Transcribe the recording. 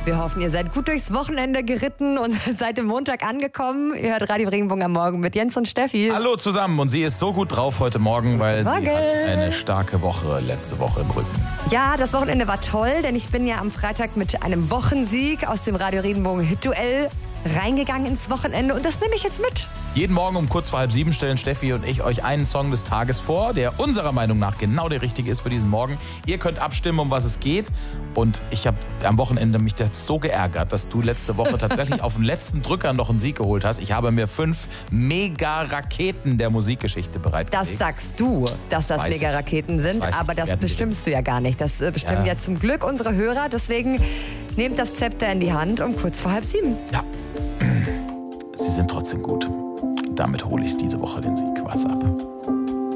Wir hoffen, ihr seid gut durchs Wochenende geritten und seid am Montag angekommen. Ihr hört Radio Regenbogen am Morgen mit Jens und Steffi. Hallo zusammen, und sie ist so gut drauf heute Morgen, weil sie hat eine starke Woche letzte Woche im Rücken. Ja, das Wochenende war toll, denn ich bin ja am Freitag mit einem Wochensieg aus dem Radio Regenbogen Hit-Duell reingegangen ins Wochenende und das nehme ich jetzt mit. Jeden Morgen um kurz vor 6:30 stellen Steffi und ich euch einen Song des Tages vor, der unserer Meinung nach genau der richtige ist für diesen Morgen. Ihr könnt abstimmen, um was es geht. Und ich habe am Wochenende mich jetzt so geärgert, dass du letzte Woche tatsächlich auf den letzten Drücker noch einen Sieg geholt hast. Ich habe mir 5 Mega-Raketen der Musikgeschichte bereitgelegt. Das sagst du, dass das Mega-Raketen sind, aber das bestimmst du ja gar nicht. Das bestimmen ja zum Glück unsere Hörer. Deswegen nehmt das Zepter in die Hand um kurz vor 6:30. Ja, sie sind trotzdem gut. Damit hole ich diese Woche den Sieg. What's up?